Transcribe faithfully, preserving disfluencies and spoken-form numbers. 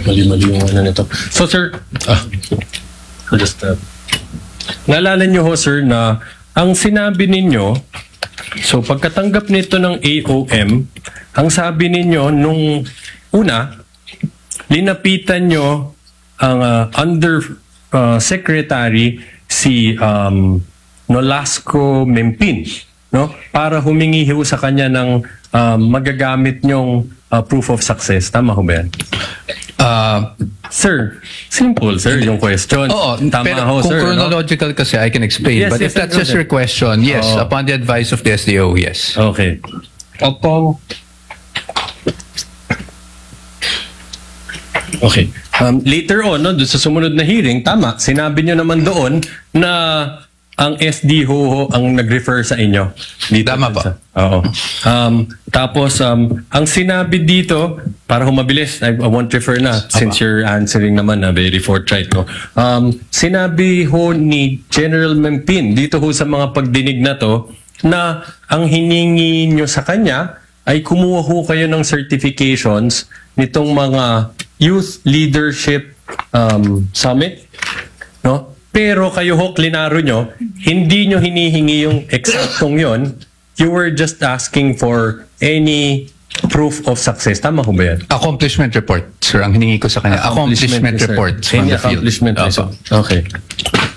Mali-mali yung ano nito. So, sir, ah, I'll just, uh, naalala nyo ho, sir, na ang sinabi ninyo, so pagkatanggap nito ng A O M, ang sabi ninyo nung una, linapitan nyo ang uh, under uh, secretary si um, Nolasco Mempin, no? Para humingi ho sa kanya ng uh, magagamit nyong uh, proof of success. Tama ho ba yan? Uh, Sir, simple, sir, yung question. Oo, Tama pero ho, kung sir. chronological no? Kasi I can explain. Yes, but yes, if that's go just your ahead. question, yes, Oo. upon the advice of the S D O, yes. Okay. Upon... Okay. Um, later on, no, doon sa sumunod na hearing, tama, sinabi nyo naman doon na ang S D ho ang nag-refer sa inyo. Dito, Tama po. sa, oo. Um, tapos, um, ang sinabi dito, para humabilis, I, I won't refer na since you're answering naman na very forthright. No? Um, sinabi ho ni General Mempin dito ho sa mga pagdinig na to na ang hiningi nyo sa kanya ay kumuha ho kayo ng certifications nitong mga Youth Leadership um, Summit, no? Pero kayo ho, klinaro nyo, hindi nyo hinihingi yung eksaktong yon. You were just asking for any proof of success. Tama ko ba yan? Accomplishment report, sir, ang hiningi ko sa kanya. Accomplishment, sir. report from Any the field. accomplishment Opo. result. Okay.